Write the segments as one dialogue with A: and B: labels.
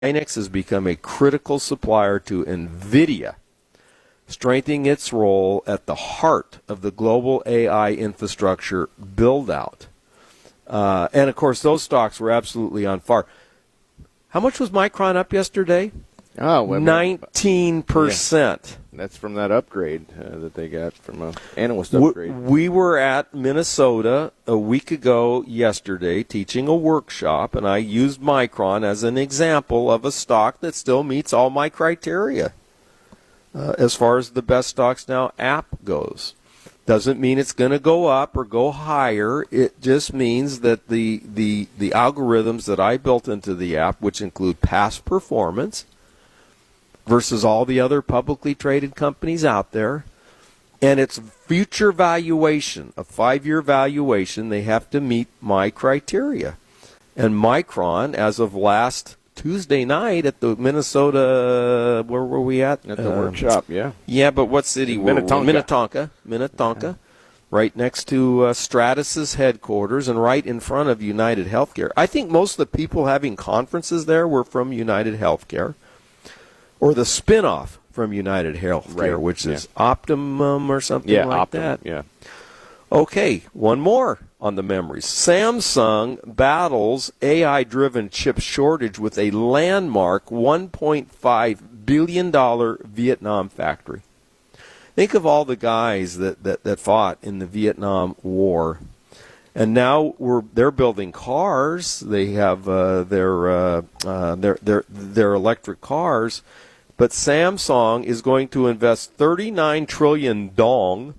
A: Hynix has become a critical supplier to NVIDIA, strengthening its role at the heart of the global AI infrastructure build-out. And, of course, those stocks were absolutely on fire. How much was Micron up yesterday?
B: Oh, well,
A: 19%.
B: Yeah. That's from that upgrade that they got from an analyst upgrade.
A: We were at Minnesota a week ago yesterday teaching a workshop, and I used Micron as an example of a stock that still meets all my criteria as far as the best stocks now app goes. Doesn't mean it's going to go up or go higher. It just means that the algorithms that I built into the app, which include past performance versus all the other publicly traded companies out there, and its future valuation, a 5-year valuation, they have to meet my criteria. And Micron, as of last Tuesday night at the Minnesota, where were we at?
B: At the workshop, yeah.
A: Yeah, but what city were we?
B: Minnetonka.
A: Minnetonka. Right next to Stratus's headquarters and right in front of United Healthcare. I think most of the people having conferences there were from United Healthcare, or the spinoff from United Healthcare, which is Optimum or something like
B: Optimum,
A: that.
B: Yeah.
A: Okay, one more on the memories. Samsung battles AI-driven chip shortage with a landmark $1.5 billion Vietnam factory. Think of all the guys that fought in the Vietnam War. And now they're building cars. They have their electric cars. But Samsung is going to invest 39 trillion dong,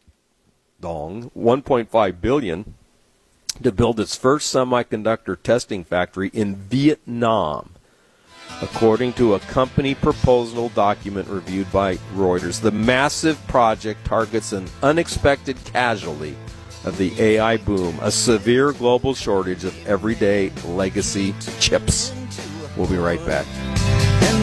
A: 1.5 billion, to build its first semiconductor testing factory in Vietnam, according to a company proposal document reviewed by Reuters. The massive project targets an unexpected casualty of the AI boom, a severe global shortage of everyday legacy chips. We'll be right back.